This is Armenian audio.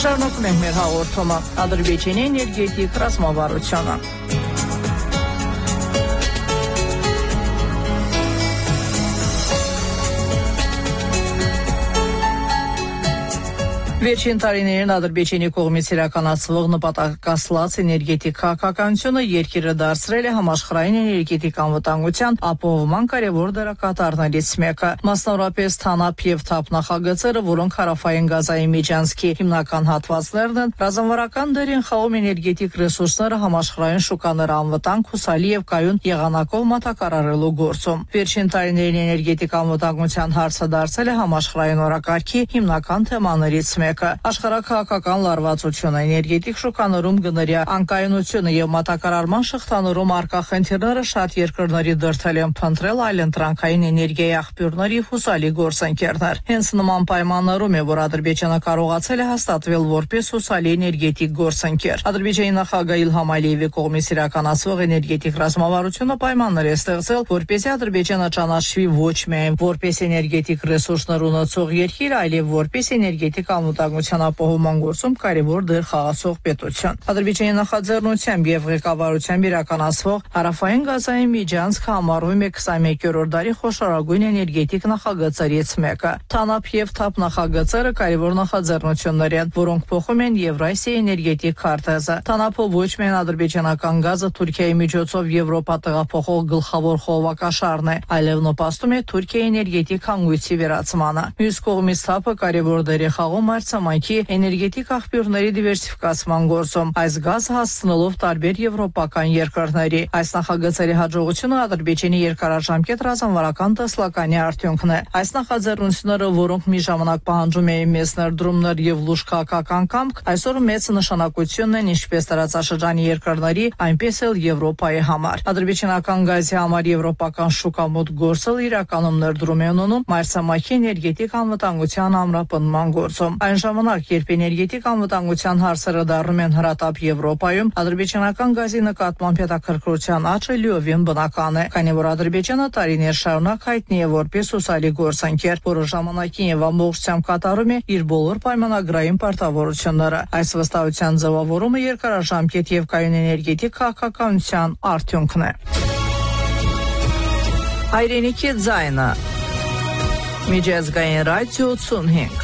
Շարունակում ենք մեր հաղորդումը Ադրբեջանի էներգետիկ ռազմավարությունը։ Վերջին տարիներին Ադրբեջանի կողմից իրականացվող նպատակասլաց էներգետիկ քաղաքականությունը երկիրը դարձրել է համաշխարհային էներգետիկ անվտանգության ապահովման կարևոր դերակատարներից մեկը։ Մասնավորապես ԹԱՆԱՊ եւ ԹԱՊ նախագծերը, որոնք հարավային Գազայի միջանցքի հիմնական հատվածներն են, ռազմավարական դեր են խաղում էներգետիկ ռեսուրսները համաշխարհային շուկաները անվտանգ, հուսալի եւ կայուն եղանակով մատակարարելու գործում։ Վերջին տարիներին էներգետիկ անվտանգության հարցը դարձել է համաշխարհային օրակարգի հիմնական թեմաներից մեկը։ Աշխարհաքաղաքական լարվածությունը, էներգետիկ շուկաներում գների անկայունությունը եւ մատակարարման շղթաներում առկա խնդիրները շատ երկրների դրդել են փնտրել այլընտրանքային էներգիայի աղբյուրների հուսալի գործընկերներ։ Հենց նման պայմաններում է, որ Ադրբեջանը կարողացել է հաստատվել որպես հուսալի էներգետիկ գործընկեր։ Ադրբեջանի նախագահ Իլհամ Ալիևի կողմից իրականացվող էներգետիկ ռազմավարությունը պայմաններ է ստեղծել, որպեսզի Ադրբեջանը ճանաչվի ոչ միայն որպես էներգետիկ ռեսուրսներ ունեցող երկիր, այլև որպես էներգետիկ անվտանգության ապահովման գործում կարևոր դեր խաղացող պետություն։ Ադրբեջանի նախաձեռնությամբ եւ ղեկավարությամբ իրականացվող հարավային Գազայի միջանցքը համարվում է 21-րդ դարի խոշորագույն էներգետիկ նախագծերից մեկը։ ԹԱՆԱՊ եւ ԹԱՊ նախագծերը կարևոր նախաձեռնություններ են, որոնք փոխում են Եվրասիայի էներգետիկ քարտեզը։ ԹԱՆԱՊ-ը ոչ միայն ադրբեջանական գազը Թուրքիայի միջոցով Եվրոպա տեղափոխող գլխավոր խողովակաշարն է, այլև նպաստում է Թուրքիայի էներգետիկ հանգույցի վերացմանը։ Մյուս կողմից ԹԱՊ-ը կարևոր դեր է խաղում արձամանքի էներգետիկ աղբյուրների դիվերսիֆիկացման գործում, այս գազը հասցնելով տարբեր եվրոպական երկրների։ Այս նախագծերի հաջողությունը Ադրբեջանի երկարաժամկետ ռազմավարական տեսլականի արդյունքն է։ Այս նախաձեռնությունները, որոնք մի ժամանակ պահանջում էին մեծ ներդրումներ եւ լուրջ քաղաքական կամք, այսօր մեծ նշանակություն են ինչպես տարածաշրջանի երկրների, այնպես էլ Եվրոպայի համար։ Ադրբեջանական գազի համար եվրոպական շուկա մոտ գործել իրականում ներդրում է ունենում մայրցամաքի էներգետիկ անվտանգության ամրապնդման գործում։ Այն ժամանակ, երբ էներգետիկ անվտանգության հարցերը դառնում են հրատապ Եվրոպայում, ադրբեջանական գազի նկատմամբ հետաքրքրության աճը լիովին բնական է, քանի որ Ադրբեջանը տարիներ շարունակ հայտնի է որպես հուսալի գործընկեր, որը ժամանակին եւ ամբողջությամբ կատարում է իր բոլոր պայմանագրային պարտավորությունները։ Այս վստահության ձևավորումը երկարաժամկետ եւ կայուն էներգետիկ քաղաքականության արդյունքն է։ Հայրենիքի ձայնը Միջազգային ռադիո 85